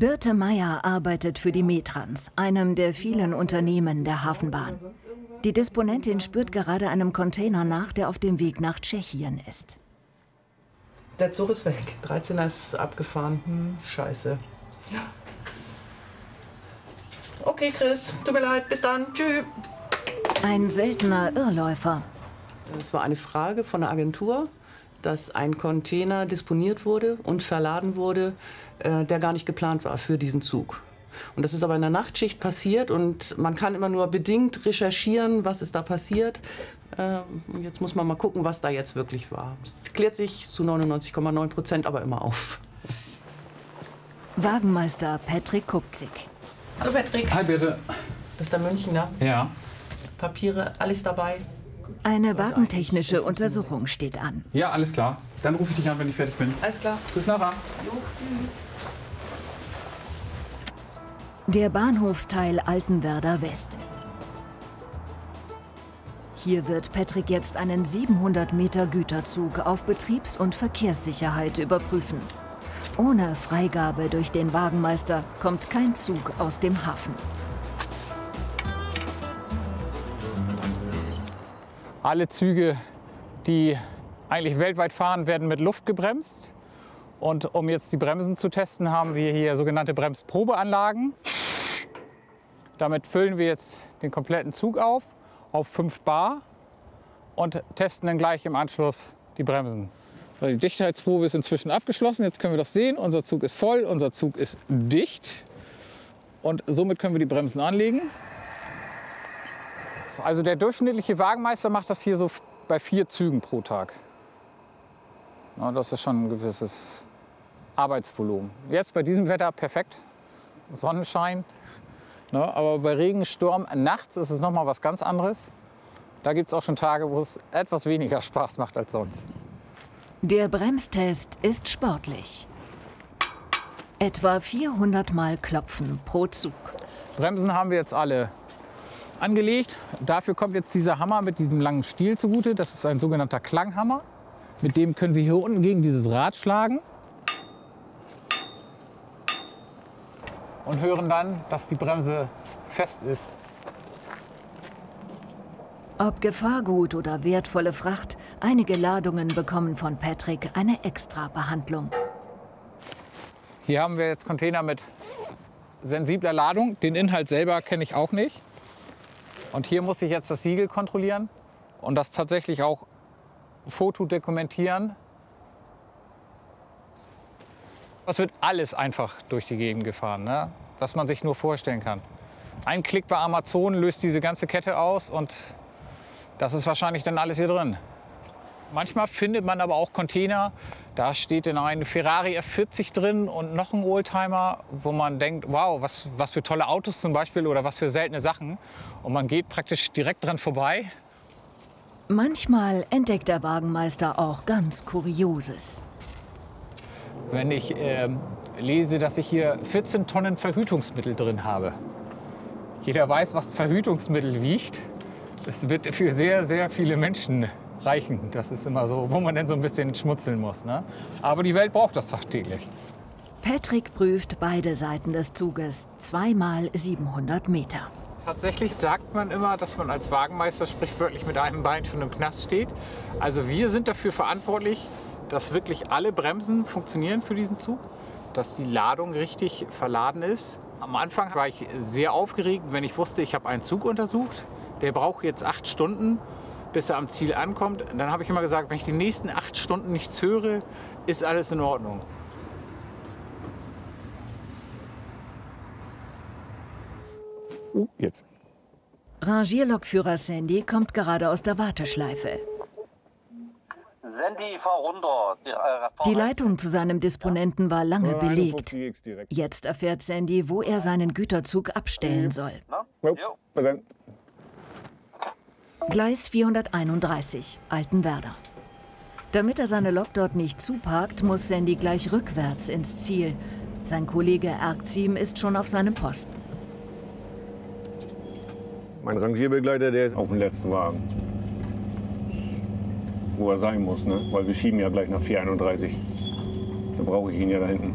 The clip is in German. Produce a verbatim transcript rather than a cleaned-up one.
Birte Meyer arbeitet für die Metrans, einem der vielen Unternehmen der Hafenbahn. Die Disponentin spürt gerade einem Container nach, der auf dem Weg nach Tschechien ist. Der Zug ist weg. dreizehner ist abgefahren. Hm, scheiße. Ja. Okay, Chris. Tut mir leid. Bis dann. Tschüss. Ein seltener Irrläufer. Es war eine Frage von der Agentur, dass ein Container disponiert wurde und verladen wurde, äh, der gar nicht geplant war für diesen Zug. Und das ist aber in der Nachtschicht passiert und man kann immer nur bedingt recherchieren, was ist da passiert. Äh, und jetzt muss man mal gucken, was da jetzt wirklich war. Es klärt sich zu neunundneunzig Komma neun Prozent aber immer auf. Wagenmeister Patrick Kupzig. Hallo Patrick. Hi bitte. Das ist der Münchner. Ja. Papiere, alles dabei. Eine wagentechnische Untersuchung steht an. Ja, alles klar. Dann rufe ich dich an, wenn ich fertig bin. Alles klar. Bis nachher. Jo. Der Bahnhofsteil Altenwerder West. Hier wird Patrick jetzt einen siebenhundert Meter Güterzug auf Betriebs- und Verkehrssicherheit überprüfen. Ohne Freigabe durch den Wagenmeister kommt kein Zug aus dem Hafen. Alle Züge, die eigentlich weltweit fahren, werden mit Luft gebremst. Und um jetzt die Bremsen zu testen, haben wir hier sogenannte Bremsprobeanlagen. Damit füllen wir jetzt den kompletten Zug auf, auf fünf Bar und testen dann gleich im Anschluss die Bremsen. Die Dichtheitsprobe ist inzwischen abgeschlossen. Jetzt können wir das sehen. Unser Zug ist voll, unser Zug ist dicht. Und somit können wir die Bremsen anlegen. Also der durchschnittliche Wagenmeister macht das hier so bei vier Zügen pro Tag. Ja, das ist schon ein gewisses Arbeitsvolumen. Jetzt bei diesem Wetter perfekt, Sonnenschein. Ne, aber bei Regen, Sturm, nachts ist es noch mal was ganz anderes. Da gibt es auch schon Tage, wo es etwas weniger Spaß macht als sonst. Der Bremstest ist sportlich. Etwa vierhundert Mal klopfen pro Zug. Bremsen haben wir jetzt alle angelegt. Dafür kommt jetzt dieser Hammer mit diesem langen Stiel zugute. Das ist ein sogenannter Klanghammer. Mit dem können wir hier unten gegen dieses Rad schlagen. Und hören dann, dass die Bremse fest ist. Ob Gefahrgut oder wertvolle Fracht, einige Ladungen bekommen von Patrick eine Extra-Behandlung. Hier haben wir jetzt Container mit sensibler Ladung. Den Inhalt selber kenne ich auch nicht. Und hier muss ich jetzt das Siegel kontrollieren und das tatsächlich auch fotodokumentieren. Es wird alles einfach durch die Gegend gefahren, ne? Was man sich nur vorstellen kann. Ein Klick bei Amazon löst diese ganze Kette aus und das ist wahrscheinlich dann alles hier drin. Manchmal findet man aber auch Container, da steht in einem Ferrari F vierzig drin und noch ein Oldtimer, wo man denkt, wow, was, was für tolle Autos zum Beispiel oder was für seltene Sachen. Und man geht praktisch direkt dran vorbei. Manchmal entdeckt der Wagenmeister auch ganz Kurioses. Wenn ich äh, lese, dass ich hier vierzehn Tonnen Verhütungsmittel drin habe. Jeder weiß, was Verhütungsmittel wiegt. Das wird für sehr, sehr viele Menschen reichen. Das ist immer so, wo man dann so ein bisschen schmutzeln muss, ne? Aber die Welt braucht das tagtäglich. Patrick prüft beide Seiten des Zuges, zweimal siebenhundert Meter. Tatsächlich sagt man immer, dass man als Wagenmeister sprichwörtlich mit einem Bein schon im Knast steht. Also wir sind dafür verantwortlich, dass wirklich alle Bremsen funktionieren für diesen Zug, dass die Ladung richtig verladen ist. Am Anfang war ich sehr aufgeregt, wenn ich wusste, ich habe einen Zug untersucht. Der braucht jetzt acht Stunden, bis er am Ziel ankommt. Und dann habe ich immer gesagt, wenn ich die nächsten acht Stunden nichts höre, ist alles in Ordnung. Uh, jetzt. Rangierlokführer Sandy kommt gerade aus der Warteschleife. Sandy, fahr runter. Die, äh, fahr Die Leitung zu seinem Disponenten war lange belegt. direkt. Jetzt erfährt Sandy, wo er seinen Güterzug abstellen soll. Na? Jo, Jo. na dann. Gleis vierhunderteinunddreißig, Altenwerder. Damit er seine Lok dort nicht zuparkt, muss Sandy gleich rückwärts ins Ziel. Sein Kollege Erkziem ist schon auf seinem Posten. Mein Rangierbegleiter, der ist auf dem letzten Wagen. Wo er sein muss, ne? Weil wir schieben ja gleich nach vier einunddreißig. Da brauche ich ihn ja da hinten.